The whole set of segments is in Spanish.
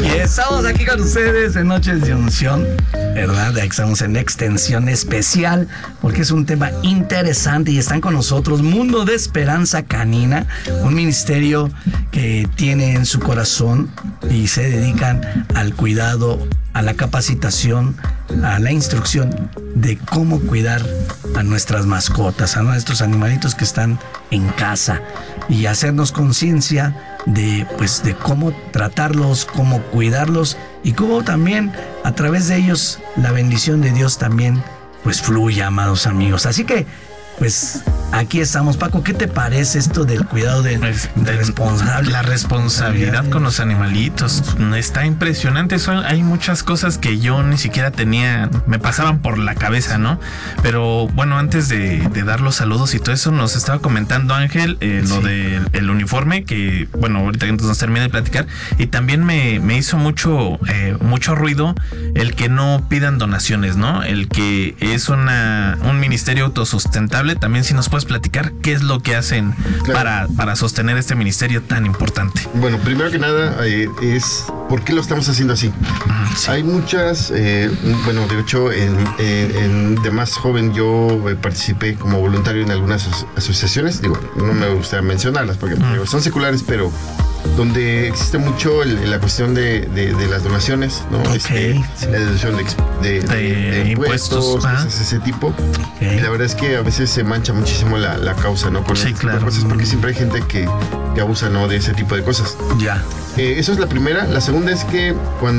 Estamos aquí con ustedes en Noches de Unción, ¿verdad? Estamos en extensión especial porque es un tema interesante y están con nosotros Mundo de Esperanza Canina, un ministerio que tiene en su corazón y se dedican al cuidado, a la capacitación, a la instrucción de cómo cuidar a nuestras mascotas, a nuestros animalitos que están en casa y hacernos conciencia de cómo tratarlos, cómo cuidarlos y cómo también a través de ellos la bendición de Dios también pues fluye, amados amigos. Así que pues aquí estamos. Paco, ¿qué te parece esto del cuidado de responsable? La responsabilidad con los animalitos está impresionante. Hay muchas cosas que yo ni siquiera tenía, me pasaban por la cabeza, ¿no? Pero bueno, antes de dar los saludos y todo eso, nos estaba comentando Ángel lo del uniforme, que bueno, ahorita nos termina de platicar, y también me hizo mucho ruido el que no pidan donaciones, ¿no? El que es un ministerio autosustentable. También, si nos puedes platicar qué es lo que hacen, claro, para sostener este ministerio tan importante. Bueno, primero que nada es ¿por qué lo estamos haciendo así? Sí. Hay muchas, de hecho, de más joven yo participé como voluntario en algunas asociaciones, no me gusta mencionarlas porque son seculares, donde existe mucho la cuestión de las donaciones, ¿no? Okay. La deducción de impuestos, cosas ese tipo. Okay. Y la verdad es que a veces se mancha muchísimo la causa, ¿no? Con ese tipo de cosas, porque siempre hay gente que abusa, ¿no? De ese tipo de cosas. Ya. Eso es la primera. La segunda es que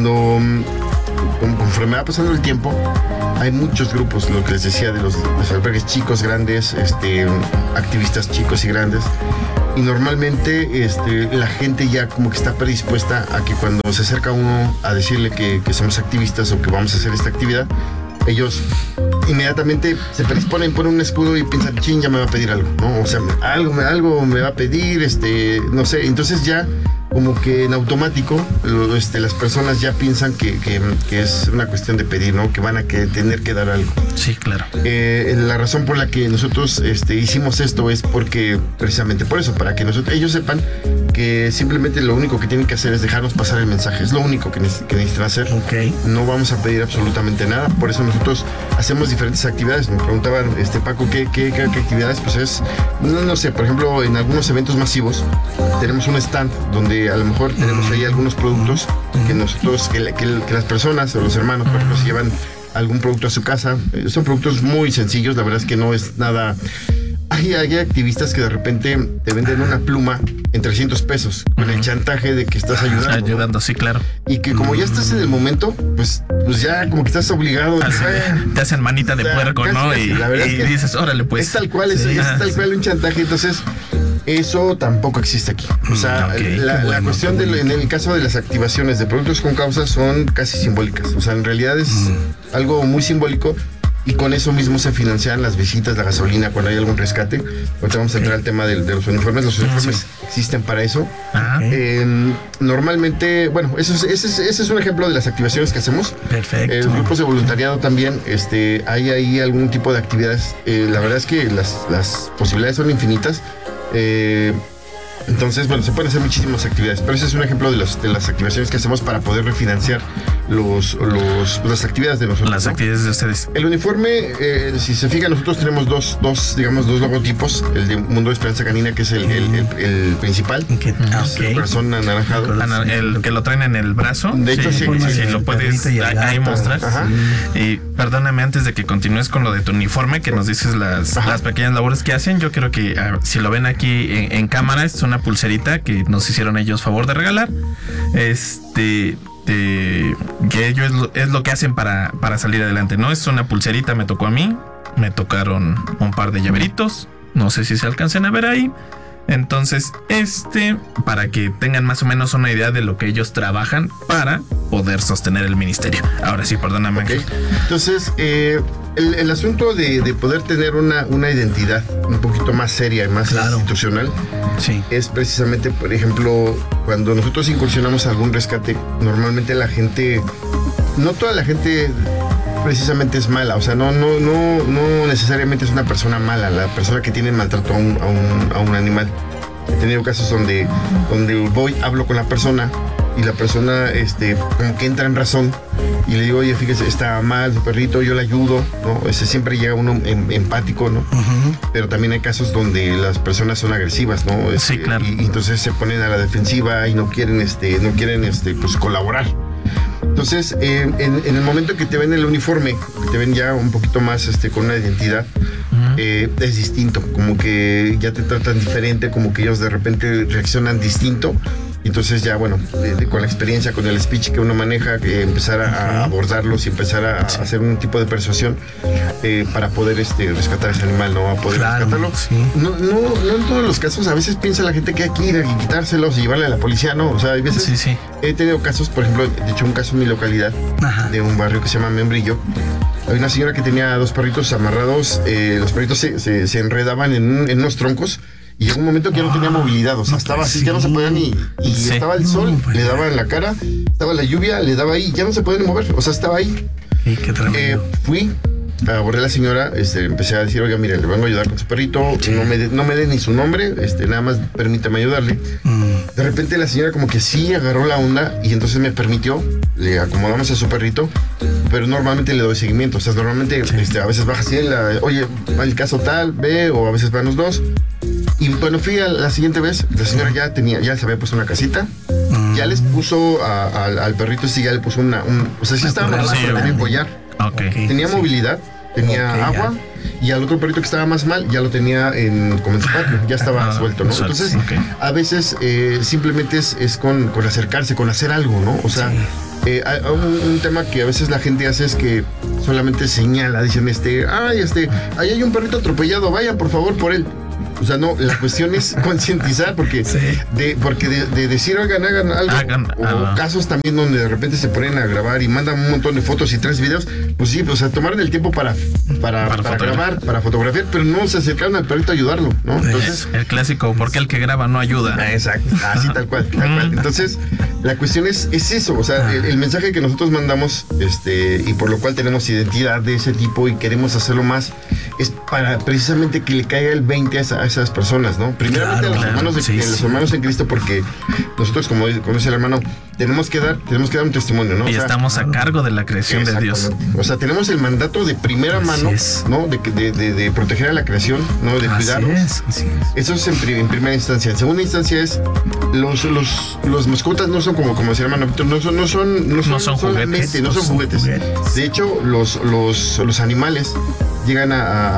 conforme va pasando el tiempo, hay muchos grupos, lo que les decía, de los albergues chicos, grandes, activistas chicos y grandes. Y normalmente la gente ya como que está predispuesta a que cuando se acerca uno a decirle que somos activistas o que vamos a hacer esta actividad, ellos inmediatamente se predisponen, ponen un escudo y piensan, ya me va a pedir algo, ¿no? O sea, algo me va a pedir, no sé. Entonces ya como que en automático las personas ya piensan que es una cuestión de pedir, ¿no? Que van a tener que dar algo. Sí, claro. La razón por la que nosotros hicimos esto es porque, precisamente por eso, para que ellos sepan que simplemente lo único que tienen que hacer es dejarnos pasar el mensaje. Es lo único que necesitan hacer. Okay. No vamos a pedir absolutamente nada. Por eso nosotros hacemos diferentes actividades. Me preguntaban, Paco, ¿qué actividades? Pues es, no sé, por ejemplo, en algunos eventos masivos tenemos un stand donde a lo mejor tenemos ahí algunos productos que nosotros, que las personas o los hermanos, por ejemplo, si llevan algún producto a su casa. Son productos muy sencillos, la verdad es que no es nada. Hay activistas que de repente te venden una pluma en 300 pesos con el chantaje de que estás ayudando. Sí, claro. Y que como ya estás en el momento, pues ya como que estás obligado. Te hacen manita de puerco, ¿no? Y dices, órale, pues. Es tal cual, es tal cual un chantaje. Entonces, eso tampoco existe aquí. O sea, la cuestión en el caso de las activaciones de productos con causa son casi simbólicas. O sea, en realidad es algo muy simbólico. Y con eso mismo se financian las visitas, la gasolina, cuando hay algún rescate. Ahorita vamos a entrar al tema de los uniformes. Los uniformes existen para eso. Normalmente, ese es un ejemplo de las activaciones que hacemos. Perfecto. Grupos de voluntariado también, hay ahí algún tipo de actividades. La verdad es que las posibilidades son infinitas. Entonces, se pueden hacer muchísimas actividades, pero ese es un ejemplo de las activaciones que hacemos para poder refinanciar las actividades de nosotros. Las actividades de ustedes. El uniforme, si se fijan, nosotros tenemos dos logotipos. El de Mundo de Esperanza Canina, que es el principal, el corazón anaranjado. El que lo traen en el brazo. De hecho, sí, lo puedes ahí mostrar. Ajá. Y perdóname, antes de que continúes con lo de tu uniforme, que nos dices las pequeñas labores que hacen, yo creo que si lo ven aquí en cámara, es una pulserita que nos hicieron ellos favor de regalar. Que ellos es lo que hacen para salir adelante, ¿no? Es una pulserita, me tocó a mí, me tocaron un par de llaveritos, no sé si se alcancen a ver ahí. Entonces, para que tengan más o menos una idea de lo que ellos trabajan para poder sostener el ministerio. Ahora sí, perdóname. Okay. Entonces, el asunto de poder tener una identidad un poquito más seria y más institucional, es precisamente, por ejemplo, cuando nosotros incursionamos a algún rescate, normalmente no toda la gente precisamente es mala, o sea, no necesariamente es una persona mala, la persona que tiene maltrato a un animal. He tenido casos donde hablo con la persona y la persona como que entra en razón y le digo, oye, fíjese, está mal su perrito, yo le ayudo, ¿no? Siempre llega uno empático, ¿no? Uh-huh. Pero también hay casos donde las personas son agresivas, ¿no? Sí, claro. Y entonces se ponen a la defensiva y no quieren pues colaborar. Entonces, en el momento que te ven el uniforme, que te ven ya un poquito más con una identidad, es distinto, como que ya te tratan diferente, como que ellos de repente reaccionan distinto. Entonces ya, bueno, con la experiencia, con el speech que uno maneja, empezar a abordarlos y empezar a hacer un tipo de persuasión para poder rescatar ese animal, ¿no? A poder rescatarlo. Sí. No en todos los casos, a veces piensa la gente que hay que ir y quitárselos y llevarle a la policía, ¿no? O sea, hay veces he tenido casos, por ejemplo, de hecho un caso en mi localidad, de un barrio que se llama Membrillo. Hay una señora que tenía 2 perritos amarrados, los perritos se enredaban en unos troncos. Y llegó un momento que ya no tenía movilidad, o sea, estaba así, ya no se podía ni... Y estaba el sol, le daba en la cara, estaba la lluvia, le daba ahí, ya no se podía ni mover, o sea, estaba ahí. Sí, qué tremendo. Fui, abordé a la señora, empecé a decir, oiga, mire, le vengo a ayudar con su perrito, no me dé ni su nombre, nada más permítame ayudarle. De repente la señora como que sí agarró la onda y entonces me permitió, le acomodamos a su perrito, pero normalmente le doy seguimiento, o sea, normalmente a veces baja así, oye, va el caso tal, ve, o a veces van los dos. Y bueno, fui a la siguiente vez, la señora ya se había puesto una casita, ya les puso al perrito, sí, ya le puso o sea, sí estaba normal, pero tenía collar. Okay. Tenía movilidad, tenía agua, y al otro perrito que estaba más mal, ya lo tenía como en su patio, ya estaba suelto, ¿no? Entonces, a veces simplemente es con acercarse, con hacer algo, ¿no? O sea, un tema que a veces la gente hace es que solamente señala, dicen, ahí hay un perrito atropellado, vayan por favor por él. O sea, no, la cuestión es concientizar, porque de decir, hagan algo, casos también donde de repente se ponen a grabar y mandan un montón de fotos y 3 videos, pues sí, o sea, tomaron el tiempo para grabar, para fotografiar, pero no se acercaron al perrito a ayudarlo, ¿no? Entonces, el clásico, porque el que graba no ayuda. Exacto, así tal cual. Entonces, la cuestión es eso, o sea, el mensaje que nosotros mandamos, y por lo cual tenemos identidad de ese tipo y queremos hacerlo más, es para precisamente que le caiga el 20 a esas personas, ¿no? Primeramente a los hermanos en Cristo, porque nosotros, como dice el hermano, tenemos que dar un testimonio, ¿no? Y estamos a cargo de la creación de Dios. O sea, tenemos el mandato de primera mano, ¿no? De proteger a la creación, ¿no? De cuidarlos. Eso es en primera instancia. En segunda instancia es los mascotas no son como decía el hermano Víctor, no son juguetes. No son juguetes. De hecho, los animales llegan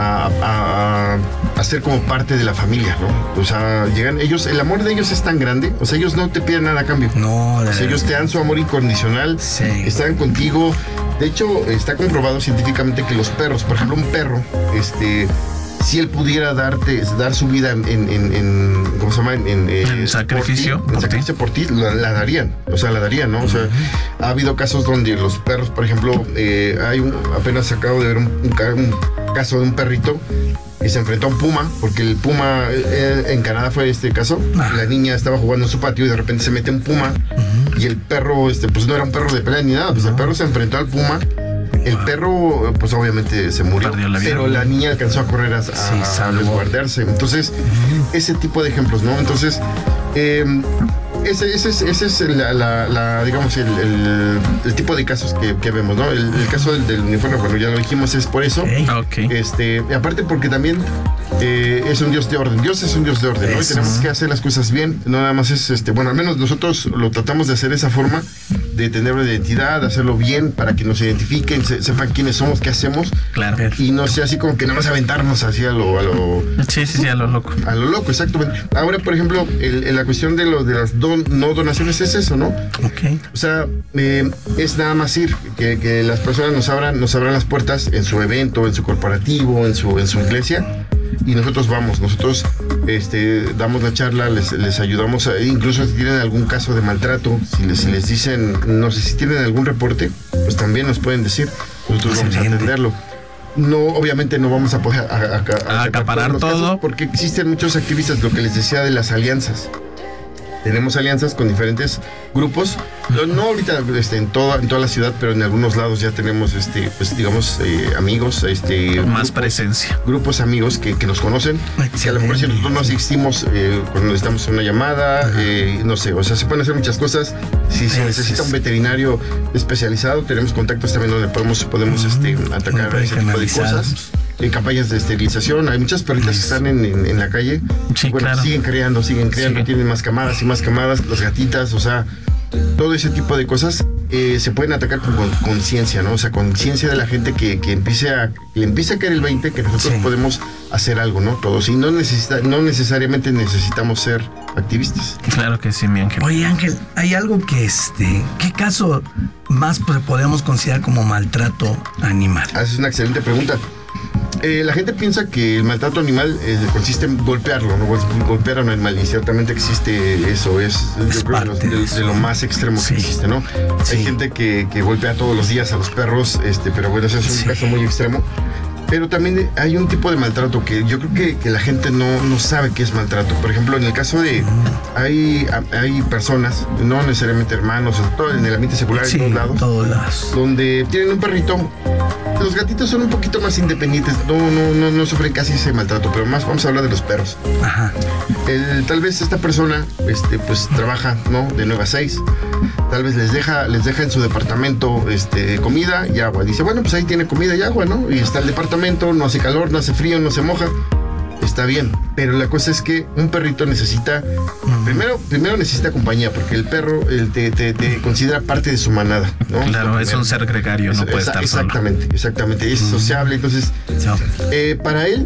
a ser como parte de la familia, ¿no? O sea, el amor de ellos es tan grande, o sea, ellos no te piden nada a cambio. No, o sea, ellos te dan su amor incondicional, están contigo. De hecho, está comprobado científicamente que los perros, por ejemplo, un perro, si él pudiera dar su vida en ¿cómo se llama? En sacrificio. En sacrificio por ti, la darían. O sea, la darían, ¿no? O sea, ha habido casos donde los perros, por ejemplo, apenas acabo de ver un caso de un perrito que se enfrentó a un puma, porque el puma, en Canadá fue este caso, la niña estaba jugando en su patio y de repente se mete un puma, y el perro, pues no era un perro de pelea ni nada, pues el perro se enfrentó al puma. El perro, pues obviamente se murió, pero la niña alcanzó a correr a resguardarse. Entonces, ese tipo de ejemplos, ¿no? Entonces, ese es digamos, el tipo de casos que vemos, ¿no? El caso del uniforme, bueno, ya lo dijimos, es por eso. Aparte porque también es un Dios de orden. Dios es un Dios de orden, ¿no? Y tenemos que hacer las cosas bien. No nada más es, bueno, al menos nosotros lo tratamos de hacer de esa forma, de tener una identidad, de hacerlo bien, para que nos identifiquen, sepan quiénes somos, qué hacemos. Claro. Y no sea así como que nada más aventarnos así a lo Sí, a lo loco. A lo loco, exactamente. Ahora, por ejemplo, la cuestión de las no donaciones es eso, ¿no? O sea, es nada más ir, que las personas nos abran las puertas en su evento, en su corporativo, en su iglesia, y nosotros damos la charla, les ayudamos, incluso si tienen algún caso de maltrato, si les dicen, no sé, si tienen algún reporte, pues también nos pueden decir, nosotros vamos a atenderlo. No, obviamente no vamos a poder acaparar todo, porque existen muchos activistas, lo que les decía de las alianzas. tenemos alianzas con diferentes grupos, no ahorita en toda la ciudad, pero en algunos lados ya tenemos pues digamos amigos, más presencia. Grupos amigos que nos conocen, que a lo mejor si nosotros no asistimos cuando necesitamos una llamada, no sé, o sea, se pueden hacer muchas cosas. Si se necesita un veterinario especializado, tenemos contactos también donde podemos atacar ese tipo de cosas. Campañas de esterilización, hay muchas perritas que están en la calle, sí, bueno, claro. siguen creando, tienen más camadas y más camadas, las gatitas, o sea, todo ese tipo de cosas se pueden atacar con conciencia, ¿no? O sea, conciencia de la gente que le empiece a caer el 20, que nosotros podemos hacer algo, ¿no? Todos, y no necesariamente necesitamos ser activistas. Claro que sí, mi Ángel. Oye, Ángel, hay algo que ¿qué caso más podemos considerar como maltrato animal? Es una excelente pregunta. La gente piensa que el maltrato animal consiste en golpearlo, ¿no? Golpear a un animal, y ciertamente existe eso, yo creo de lo más extremo que existe, ¿no? Sí. Hay gente que golpea todos los días a los perros, pero bueno, ese es un caso muy extremo. Pero también hay un tipo de maltrato que yo creo que la gente no sabe qué es maltrato. Por ejemplo, en el caso de... Hay personas, no necesariamente hermanos, en el ambiente secular, en todos lados, donde tienen un perrito. Los gatitos son un poquito más independientes, no sufren casi ese maltrato, pero más vamos a hablar de los perros. Ajá. Tal vez esta persona pues trabaja, ¿no? De 9 a 6. Tal vez les deja en su departamento comida y agua. Dice, bueno, pues ahí tiene comida y agua, ¿no? Y está el departamento, no hace calor, no hace frío, no se moja. Está bien, pero la cosa es que un perrito necesita, primero necesita compañía, porque el perro te considera parte de su manada, ¿no? Claro, es un ser gregario, no puede estar solo. Exactamente, es sociable, entonces, para él,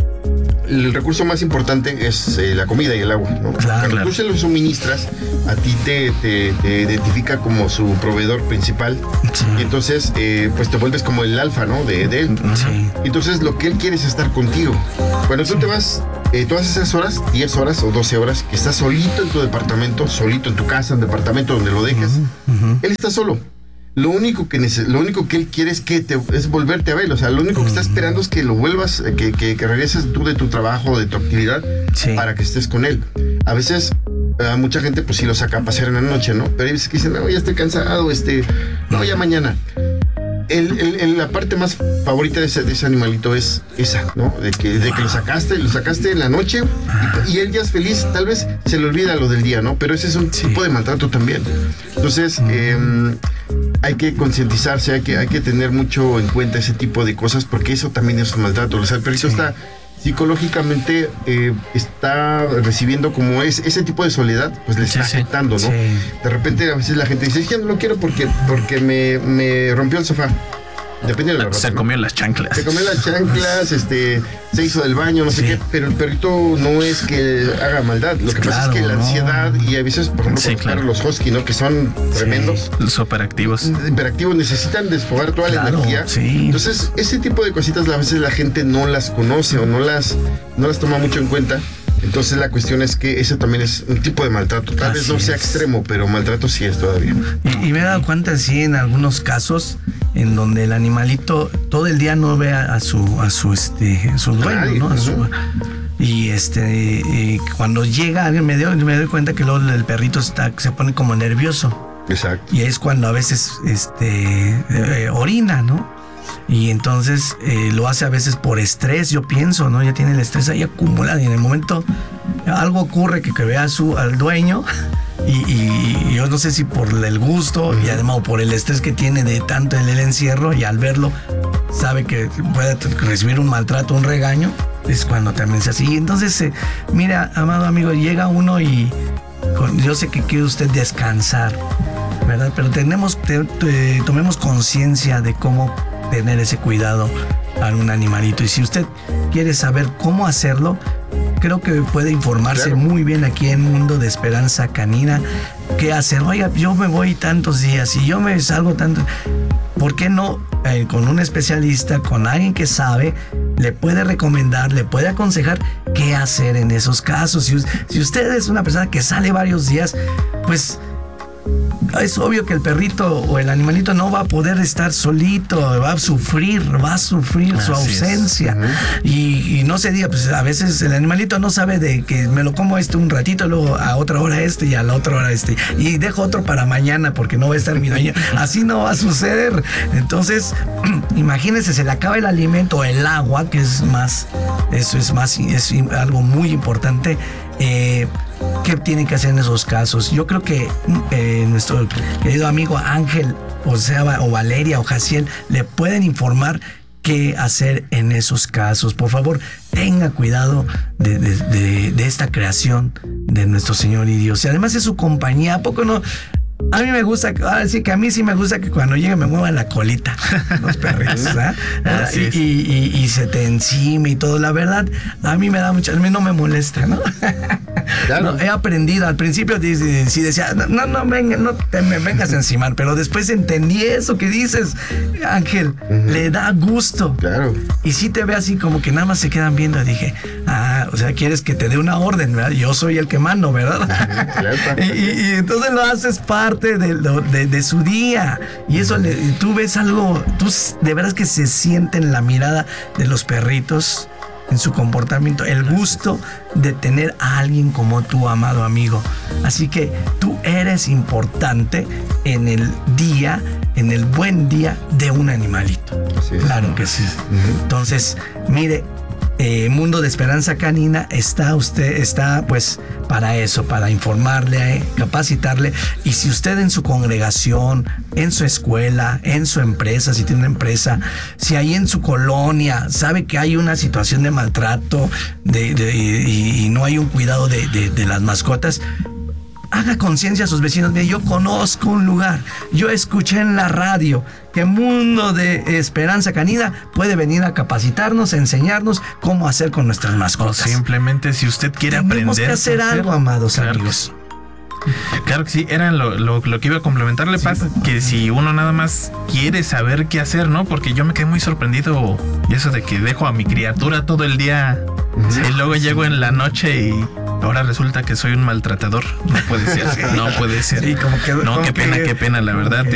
el recurso más importante es la comida y el agua, ¿no? Cuando tú se lo suministras, a ti te identifica como su proveedor principal, y entonces pues te vuelves como el alfa, ¿no? De él. Sí. Entonces lo que él quiere es estar contigo. Cuando tú te vas todas esas horas, 10 horas o 12 horas, que estás solito en tu departamento, solito en tu casa, en el departamento donde lo dejes, él está solo. Lo único que él quiere es volverte a ver. O sea, lo único que está esperando es que lo vuelvas, que regreses tú de tu trabajo, de tu actividad, para que estés con él. A veces, mucha gente pues sí lo saca a pasear en la noche, ¿no? Pero hay veces que dicen, no, ya estoy cansado, no, ya mañana. La parte más favorita de ese animalito es esa, ¿no? De que lo sacaste en la noche y él ya es feliz. Tal vez se le olvida lo del día, ¿no? Pero ese es un tipo de maltrato también. Entonces, hay que concientizarse, hay que tener mucho en cuenta ese tipo de cosas, porque eso también es un maltrato. O sea, el perrito está psicológicamente está recibiendo como ese tipo de soledad, pues le está afectando, ¿no? Sí. De repente a veces la gente dice, es que no lo quiero porque me rompió el sofá. Depende de la razón. Se comió las chanclas. Se hizo del baño, no sé qué, pero el perrito no es que haga maldad. Lo que pasa es que la ansiedad, y a veces, por ejemplo, los husky, ¿no? Que son tremendos. Los hiperactivos. Necesitan desfogar toda la energía. Sí. Entonces, ese tipo de cositas a veces la gente no las conoce o no las toma mucho en cuenta. Entonces la cuestión es que eso también es un tipo de maltrato. Tal vez no sea extremo, pero maltrato sí es todavía. Y me he dado cuenta, sí, en algunos casos en donde el animalito todo el día no ve a su dueño, ¿no? Y cuando llega alguien me doy cuenta que luego el perrito se pone como nervioso. Exacto. Y es cuando a veces orina, ¿no? Y entonces lo hace a veces por estrés, yo pienso, ¿no? Ya tiene el estrés ahí acumulado y en el momento algo ocurre que vea al dueño y yo no sé si por el gusto y además por el estrés que tiene de tanto en el encierro, y al verlo sabe que puede recibir un maltrato, un regaño, es cuando también se hace. Y entonces, mira, amado amigo, llega uno y yo sé que quiere usted descansar, ¿verdad? Pero tomemos conciencia de cómo tener ese cuidado a un animalito. Y si usted quiere saber cómo hacerlo, creo que puede informarse muy bien aquí en Mundo de Esperanza Canina. ¿Qué hacer? Oiga, yo me voy tantos días y yo me salgo tanto. ¿Por qué no con un especialista, con alguien que sabe, le puede recomendar, le puede aconsejar qué hacer en esos casos? Si usted es una persona que sale varios días, pues es obvio que el perrito o el animalito no va a poder estar solito, va a sufrir su ausencia. Y no se diga, pues a veces el animalito no sabe de que me lo como un ratito, luego a otra hora y a la otra hora y dejo otro para mañana porque no va a estar mi dueño. Así no va a suceder. Entonces, imagínense, se le acaba el alimento, el agua, que es algo muy importante. ¿Qué tienen que hacer en esos casos? Yo creo que nuestro querido amigo Ángel, o Valeria o Jaciel le pueden informar qué hacer en esos casos. Por favor, tenga cuidado de esta creación de nuestro Señor y Dios. Y además es su compañía. ¿A poco no? A mí me gusta, sí que a mí sí me gusta que cuando llegue me muevan la colita los perritos, y se te encima y todo. La verdad, a mí me da mucho, a mí no me molesta, ¿no? Claro. No, he aprendido, al principio sí decía, no te me vengas a encimar, pero después entendí eso que dices, Ángel, le da gusto. Claro. Y sí te ve así como que nada más se quedan viendo, y dije, o sea, quieres que te dé una orden, ¿verdad? Yo soy el que mando, ¿verdad? Claro. y entonces lo haces parte de su día, y eso tú ves algo, tú de veras que se siente en la mirada de los perritos, en su comportamiento, el gusto de tener a alguien como tu amado amigo. Así que tú eres importante en el día, en el buen día de un animalito. Sí, claro que sí. Entonces, mire, Mundo de Esperanza Canina está pues para eso, para informarle, capacitarle. Y si usted en su congregación, en su escuela, en su empresa, si tiene una empresa, si ahí en su colonia sabe que hay una situación de maltrato y no hay un cuidado de las mascotas, haga conciencia a sus vecinos. Mire, yo conozco un lugar, yo escuché en la radio que Mundo de Esperanza Canina puede venir a capacitarnos, a enseñarnos cómo hacer con nuestras mascotas. O simplemente si usted quiere tenemos que hacer algo, amados amigos. Claro que sí, era lo que iba a complementarle, pasa que si uno nada más quiere saber qué hacer, ¿no? Porque yo me quedé muy sorprendido, y eso de que dejo a mi criatura todo el día y luego llego en la noche y ahora resulta que soy un maltratador. No puede ser, no puede ser. Sí, qué pena, la verdad.